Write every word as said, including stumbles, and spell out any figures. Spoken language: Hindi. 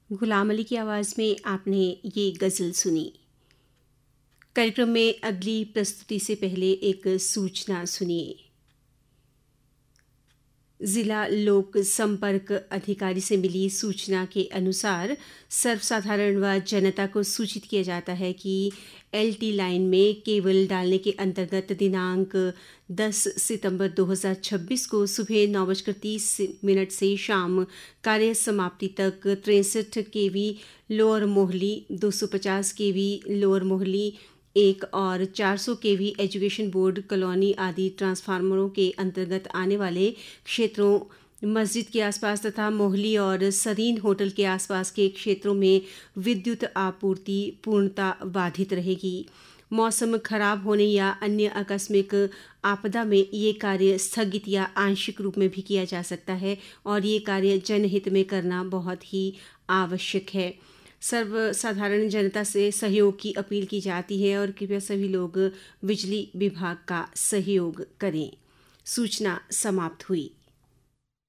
गुलाम अली की आवाज़ में आपने ये गज़ल सुनी। कार्यक्रम में अगली प्रस्तुति से पहले एक सूचना सुनिए। जिला लोक संपर्क अधिकारी से मिली सूचना के अनुसार सर्वसाधारण व जनता को सूचित किया जाता है कि एलटी लाइन में केबल डालने के अंतर्गत दिनांक दस सितंबर दो हज़ार छब्बीस को सुबह नौ बजकर तीस मिनट से शाम कार्य समाप्ति तक तिरसठ केवी लोअर मोहली, दो सौ पचास केवी लोअर मोहली एक और चार सौ केवी एजुकेशन बोर्ड कॉलोनी आदि ट्रांसफार्मरों के अंतर्गत आने वाले क्षेत्रों, मस्जिद के आसपास तथा मोहली और सरीन होटल के आसपास के क्षेत्रों में विद्युत आपूर्ति पूर्णतः बाधित रहेगी। मौसम खराब होने या अन्य आकस्मिक आपदा में ये कार्य स्थगित या आंशिक रूप में भी किया जा सकता है और ये कार्य जनहित में करना बहुत ही आवश्यक है। सर्वसाधारण जनता से सहयोग की अपील की जाती है और कृपया सभी लोग बिजली विभाग का सहयोग करें। सूचना समाप्त हुई।